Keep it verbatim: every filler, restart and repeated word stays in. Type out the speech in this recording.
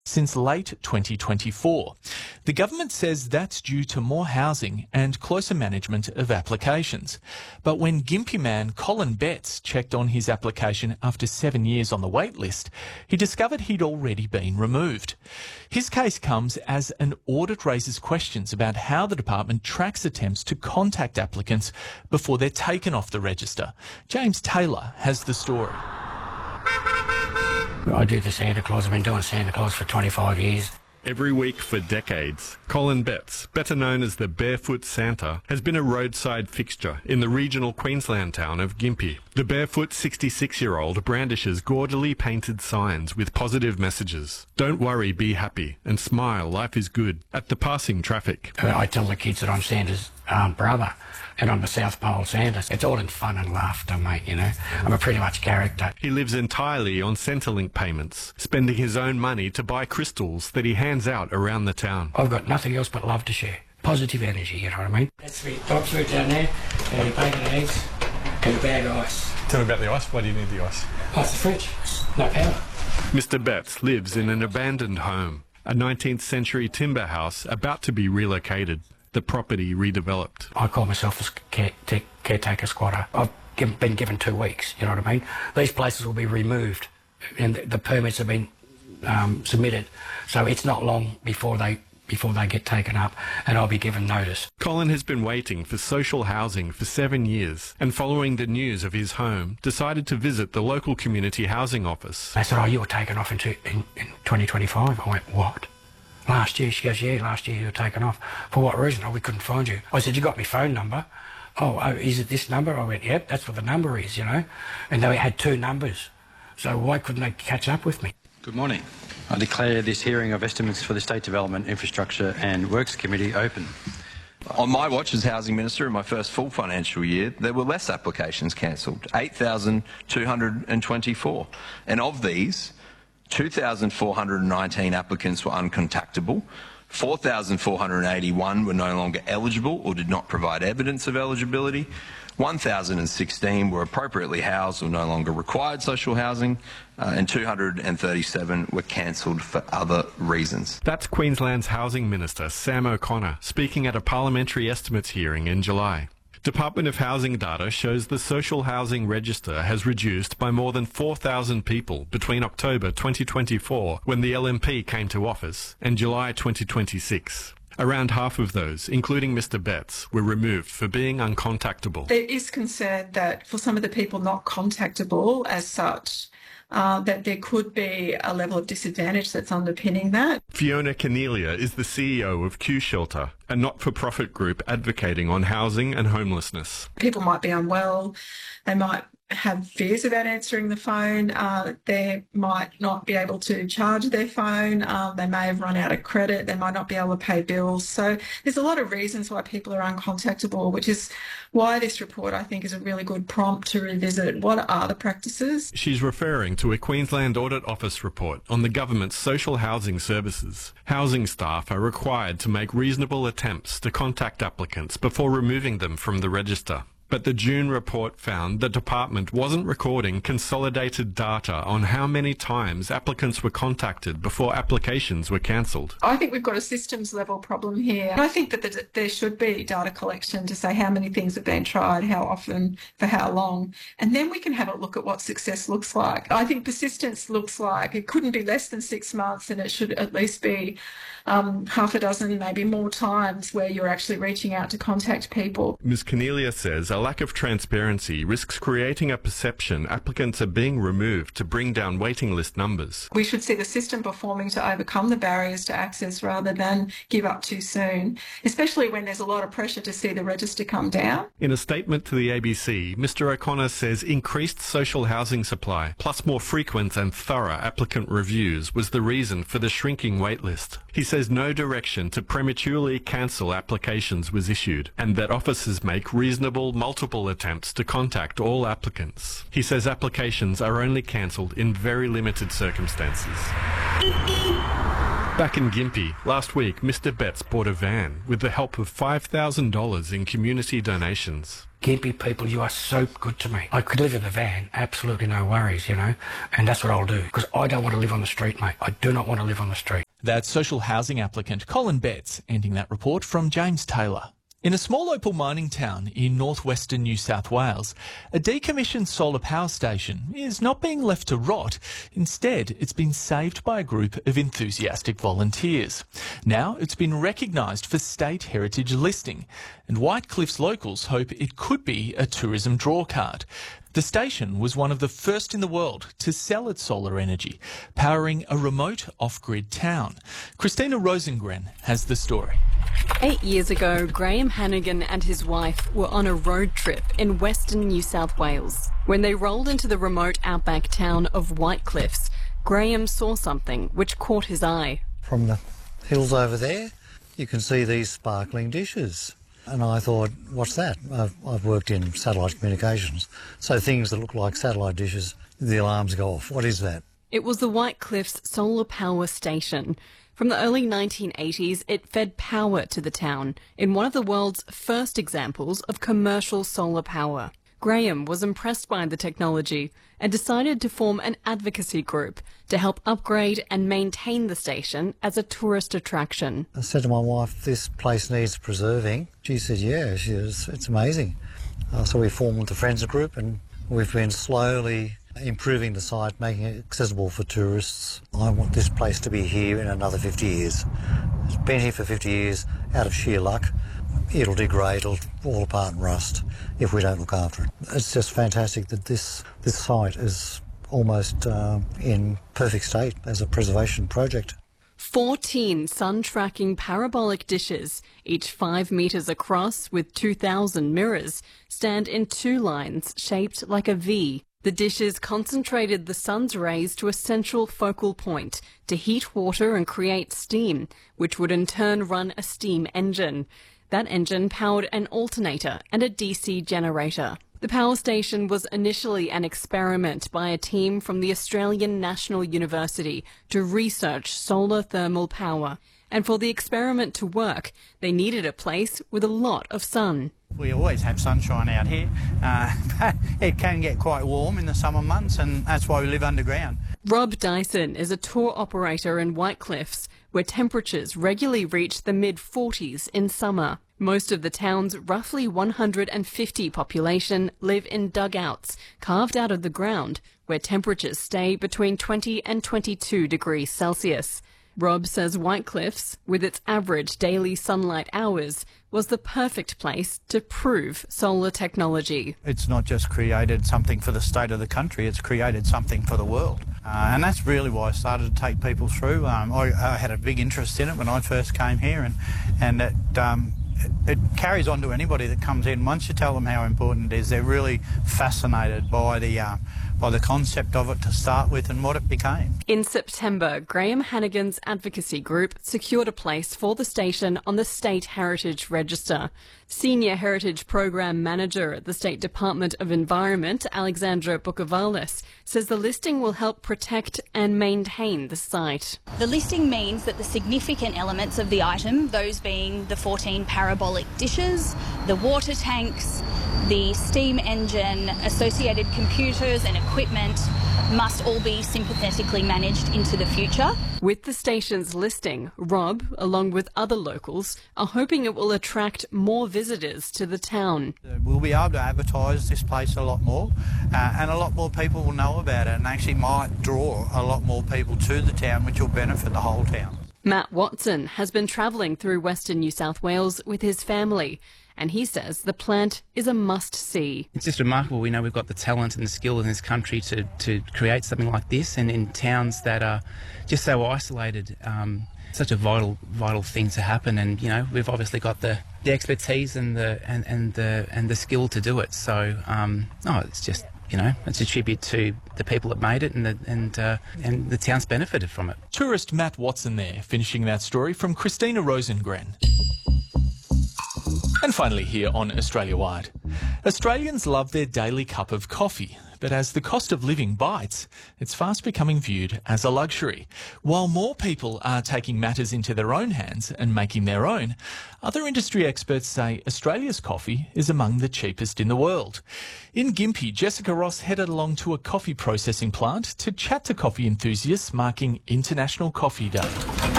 since late twenty twenty-four. The government says that's due to more housing and closer management of applications. But when Gympie man Colin Betts checked on his application after seven years on the wait list, he discovered he'd already been removed. His case comes as an audit raises questions about how the department tracks attempts to contact applicants before they're taken off the register. James Taylor has the story. I do the Santa Claus. I've been doing Santa Claus for twenty-five years. Every week for decades, Colin Betts, better known as the Barefoot Santa, has been a roadside fixture in the regional Queensland town of Gympie. The barefoot sixty-six-year-old brandishes gaudily painted signs with positive messages. Don't worry, be happy, and smile, life is good, at the passing traffic. I tell the kids that I'm Santa's um, brother, and I'm the South Pole Santa. It's all in fun and laughter, mate, you know. I'm a pretty much character. He lives entirely on Centrelink payments, spending his own money to buy crystals that he hands out around the town. I've got nothing else but love to share. Positive energy, you know what I mean? That's me. Dog food down there, and your bacon and eggs, and a bag of ice. Tell me about the ice. Why do you need the ice? Oh, it's the fridge. No power. Mister Betts lives in an abandoned home, a nineteenth century timber house about to be relocated. The property redeveloped. I call myself a care, caretaker squatter. I've given, been given two weeks, you know what I mean? These places will be removed and the, the permits have been um, submitted, so it's not long before they before they get taken up, and I'll be given notice. Colin has been waiting for social housing for seven years and following the news of his home, decided to visit the local community housing office. They said, oh, you were taken off in, two, in, in twenty twenty-five. I went, what? Last year? She goes, yeah, last year you were taken off. For what reason? Oh, we couldn't find you. I said, you got my phone number? Oh, oh, is it this number? I went, yep, that's what the number is, you know. And they had two numbers. So why couldn't they catch up with me? Good morning. I declare this hearing of estimates for the State Development, Infrastructure and Works Committee open. On my watch as Housing Minister in my first full financial year, there were less applications cancelled, eight thousand two hundred twenty-four. And of these, two thousand four hundred nineteen applicants were uncontactable, four thousand four hundred eighty-one were no longer eligible or did not provide evidence of eligibility, one thousand sixteen were appropriately housed or no longer required social housing, uh, and two hundred thirty-seven were cancelled for other reasons. That's Queensland's Housing Minister, Sam O'Connor, speaking at a parliamentary estimates hearing in July. Department of Housing data shows the social housing register has reduced by more than four thousand people between October twenty twenty-four, when the L N P came to office, and July twenty twenty-six. Around half of those, including Mister Betts, were removed for being uncontactable. There is concern that for some of the people not contactable as such, uh, that there could be a level of disadvantage that's underpinning that. Fiona Cornelia is the C E O of Q Shelter, a not-for-profit group advocating on housing and homelessness. People might be unwell, they might have fears about answering the phone, uh, they might not be able to charge their phone, uh, they may have run out of credit, they might not be able to pay bills. So there's a lot of reasons why people are uncontactable, which is why this report, I think, is a really good prompt to revisit what are the practices. She's referring to a Queensland Audit Office report on the government's social housing services. Housing staff are required to make reasonable attempts to contact applicants before removing them from the register. But the June report found the department wasn't recording consolidated data on how many times applicants were contacted before applications were cancelled. I think we've got a systems level problem here. I think that the, there should be data collection to say how many things have been tried, how often, for how long, and then we can have a look at what success looks like. I think persistence looks like it couldn't be less than six months and it should at least be um, half a dozen, maybe more times where you're actually reaching out to contact people. Miz Cornelia says a lack of transparency risks creating a perception applicants are being removed to bring down waiting list numbers. We should see the system performing to overcome the barriers to access rather than give up too soon, especially when there's a lot of pressure to see the register come down. In a statement to the A B C, Mister O'Connor says increased social housing supply, plus more frequent and thorough applicant reviews, was the reason for the shrinking waitlist. He says no direction to prematurely cancel applications was issued, and that officers make reasonable multiple attempts to contact all applicants. He says applications are only cancelled in very limited circumstances. Back in Gympie, last week Mister Betts bought a van with the help of five thousand dollars in community donations. Gympie people, you are so good to me. I could live in the van, absolutely no worries, you know, and that's what I'll do, because I don't want to live on the street, mate. I do not want to live on the street. That's social housing applicant Colin Betts, ending that report from James Taylor. In a small opal mining town in northwestern New South Wales, a decommissioned solar power station is not being left to rot. Instead, it's been saved by a group of enthusiastic volunteers. Now it's been recognised for state heritage listing, and Whitecliff's locals hope it could be a tourism drawcard. The station was one of the first in the world to sell its solar energy, powering a remote off-grid town. Christina Rosengren has the story. Eight years ago, Graham Hannigan and his wife were on a road trip in western New South Wales. When they rolled into the remote outback town of Whitecliffs, Graham saw something which caught his eye. From the hills over there, you can see these sparkling dishes. And I thought, what's that? I've, I've worked in satellite communications, so things that look like satellite dishes, the alarms go off. What is that? It was the Whitecliffs Solar Power Station. From the early nineteen eighties, it fed power to the town in one of the world's first examples of commercial solar power. Graham was impressed by the technology and decided to form an advocacy group to help upgrade and maintain the station as a tourist attraction. I said to my wife, this place needs preserving. She said, yeah, she was, it's amazing. Uh, so we formed the Friends Group, and we've been slowly improving the site, making it accessible for tourists. I want this place to be here in another fifty years. It's been here for fifty years out of sheer luck. It'll degrade, it'll fall apart and rust if we don't look after it. It's just fantastic that this, this site is almost uh, in perfect state as a preservation project. fourteen sun-tracking parabolic dishes, each five metres across with two thousand mirrors, stand in two lines shaped like a V. The dishes concentrated the sun's rays to a central focal point to heat water and create steam, which would in turn run a steam engine. That engine powered an alternator and a D C generator. The power station was initially an experiment by a team from the Australian National University to research solar thermal power. And for the experiment to work, they needed a place with a lot of sun. We always have sunshine out here, uh, but it can get quite warm in the summer months, and that's why we live underground. Rob Dyson is a tour operator in Whitecliffs, where temperatures regularly reach the mid forties in summer. Most of the town's roughly one hundred fifty population live in dugouts carved out of the ground, where temperatures stay between twenty and twenty-two degrees Celsius. Rob says Whitecliffs, with its average daily sunlight hours, was the perfect place to prove solar technology. It's not just created something for the state of the country, it's created something for the world. Uh, and that's really why I started to take people through. Um, I, I had a big interest in it when I first came here, and, and it, um, it, it carries on to anybody that comes in. Once you tell them how important it is, they're really fascinated by the uh, by the concept of it to start with and what it became. In September, Graham Hannigan's advocacy group secured a place for the station on the State Heritage Register. Senior Heritage Program Manager at the State Department of Environment, Alexandra Bukavalis, says the listing will help protect and maintain the site. The listing means that the significant elements of the item, those being the fourteen parabolic dishes, the water tanks, the steam engine, associated computers and equipment, must all be sympathetically managed into the future. With the station's listing, Rob, along with other locals, are hoping it will attract more visitors to the town. We'll be able to advertise this place a lot more, uh, and a lot more people will know about it, and actually might draw a lot more people to the town, which will benefit the whole town. Matt Watson has been travelling through Western New South Wales with his family, and he says the plant is a must-see. It's just remarkable. We know we've got the talent and the skill in this country to, to create something like this, and in towns that are just so isolated, um, such a vital vital thing to happen. And you know, we've obviously got the, the expertise and the and, and the and the skill to do it. So um, oh, it's just, you know, it's a tribute to the people that made it, and the, and uh, and the town's benefited from it. Tourist Matt Watson there, finishing that story from Christina Rosengren. And finally here on Australia Wide. Australians love their daily cup of coffee, but as the cost of living bites, it's fast becoming viewed as a luxury. While more people are taking matters into their own hands and making their own, other industry experts say Australia's coffee is among the cheapest in the world. In Gympie, Jessica Ross headed along to a coffee processing plant to chat to coffee enthusiasts marking International Coffee Day.